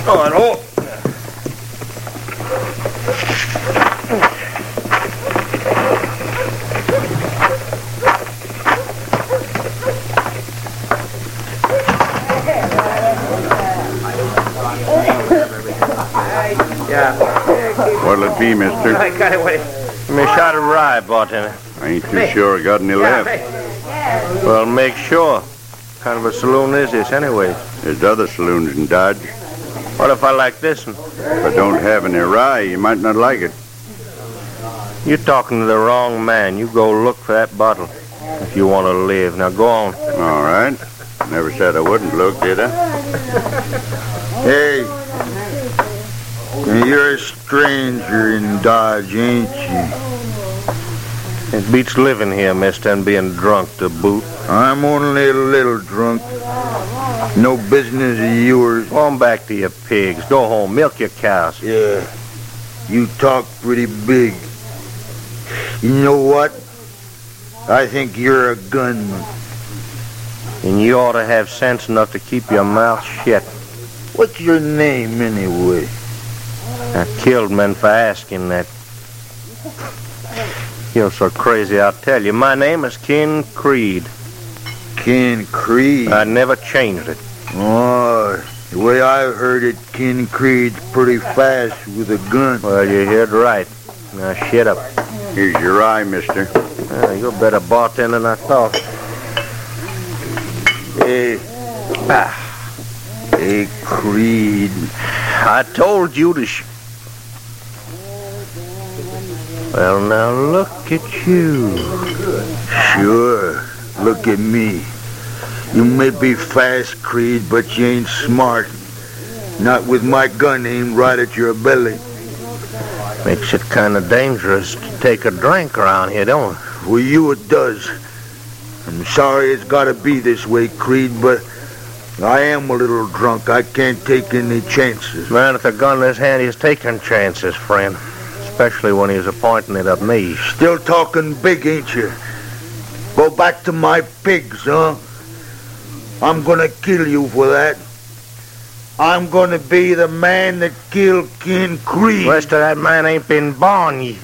Oh, no. What'll it be, mister? I got away. Give me a shot of rye, bartender. I ain't too sure I got any left. Well, make sure. What kind of a saloon is this, anyways? There's other saloons in Dodge. What if I like this one? If I don't have any rye, you might not like it. You're talking to the wrong man. You go look for that bottle if you want to live. Now, go on. All right. Never said I wouldn't look, did I? Hey, you're a stranger in Dodge, ain't you? It beats living here, mister, and being drunk to boot. I'm only a little drunk. No business of yours. Go on back to your pigs. Go home. Milk your cows. Yeah, you talk pretty big. You know what? I think you're a gunman. And you ought to have sense enough to keep your mouth shut. What's your name, anyway? I killed men for asking that. You're so crazy, I'll tell you. My name is Ken Creed. Ken Creed? I never changed it. Oh, the way I've heard it, Ken Creed's pretty fast with a gun. Well, you heard right. Now, shut up. Here's your rye, mister. You're a better bartender than I thought. Hey. Hey, Creed. I told you to Well, now look at you. Sure. Look at me. You may be fast, Creed, but you ain't smart. Not with my gun aimed right at your belly. Makes it kind of dangerous to take a drink around here, don't it? For you it does. I'm sorry it's got to be this way, Creed, but I am a little drunk. I can't take any chances. Man with a gun in his hand, he's taking chances, friend. Especially when he's pointing it at me. Still talking big, ain't you? Go back to my pigs, huh? I'm gonna kill you for that. I'm gonna be the man that killed Ken Creed. Rest of that man ain't been born yet.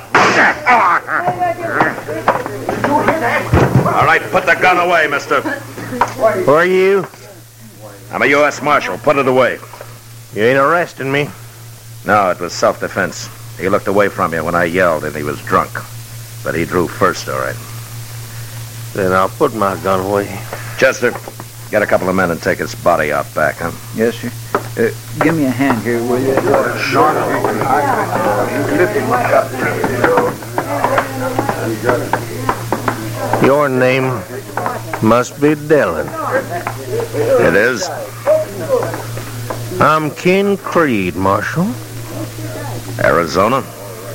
All right, put the gun away, mister. Who are you? I'm a U.S. Marshal. Put it away. You ain't arresting me. No, it was self-defense. He looked away from you when I yelled and he was drunk. But he drew first, all right. Then I'll put my gun away. Chester, get a couple of men and take his body out back, huh? Yes, sir. Give me a hand here, will you? Your name must be Dillon. It is? I'm Ken Creed, Marshal. Arizona?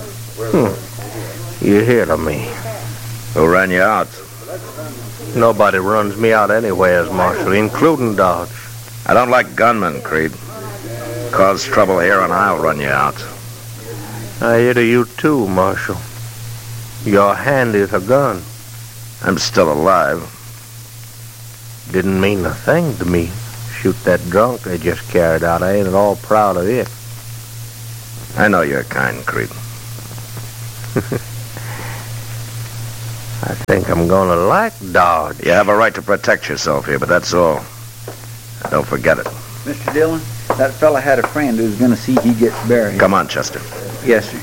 You heard of me. Who ran you out? Nobody runs me out anywheres, Marshal, including Dodge. I don't like gunmen, Creed. Cause trouble here and I'll run you out. I hear to you too, Marshal. Your hand is a gun. I'm still alive. Didn't mean a thing to me. Shoot that drunk they just carried out. I ain't at all proud of it. I know you're kind, Creed. I think I'm gonna like Dodge. You have a right to protect yourself here, but that's all. Don't forget it. Mr. Dillon, that fella had a friend who's going to see he gets buried. Come on, Chester. Yes, sir.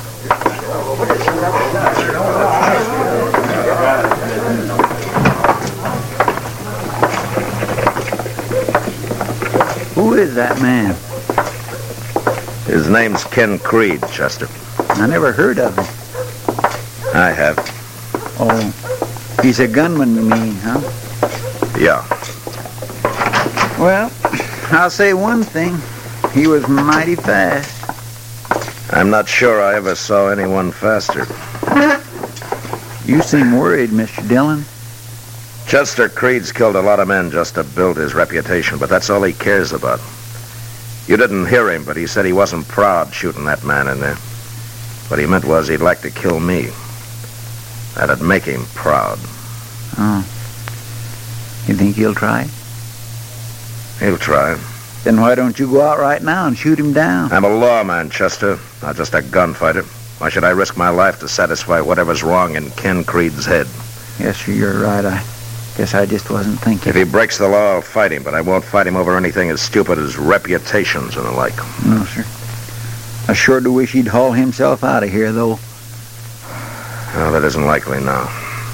Who is that man? His name's Ken Creed, Chester. I never heard of him. I have. Oh, he's a gunman, you mean, huh? Yeah. Well, I'll say one thing. He was mighty fast. I'm not sure I ever saw anyone faster. You seem worried, Mr. Dillon. Chester Creed's killed a lot of men just to build his reputation, but that's all he cares about. You didn't hear him, but he said he wasn't proud shooting that man in there. What he meant was he'd like to kill me. That'd make him proud. Oh. You think he'll try? He'll try. Then why don't you go out right now and shoot him down? I'm a lawman, Chester, not just a gunfighter. Why should I risk my life to satisfy whatever's wrong in Ken Creed's head? Yes, sir, you're right. I guess I just wasn't thinking. If he breaks the law, I'll fight him, but I won't fight him over anything as stupid as reputations and the like. No, sir. I sure do wish he'd haul himself out of here, though. No, that isn't likely now.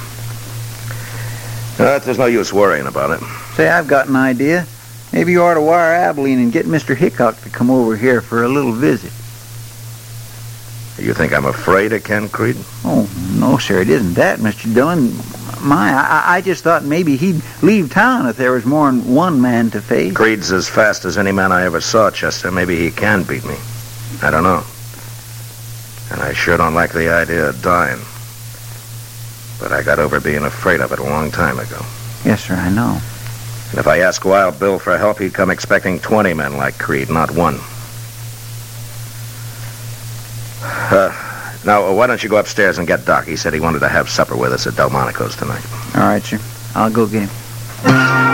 There's no use worrying about it. Say, I've got an idea. Maybe you ought to wire Abilene and get Mr. Hickok to come over here for a little visit. You think I'm afraid of Ken Creed? Oh, no, sir, it isn't that, Mr. Dillon. I just thought maybe he'd leave town if there was more than one man to face. Creed's as fast as any man I ever saw, Chester. Maybe he can beat me. I don't know. And I sure don't like the idea of dying. But I got over being afraid of it a long time ago. Yes, sir, I know. And if I ask Wild Bill for help, he'd come expecting 20 men like Creed, not one. Now, why don't you go upstairs and get Doc? He said he wanted to have supper with us at Delmonico's tonight. All right, sir. I'll go get him.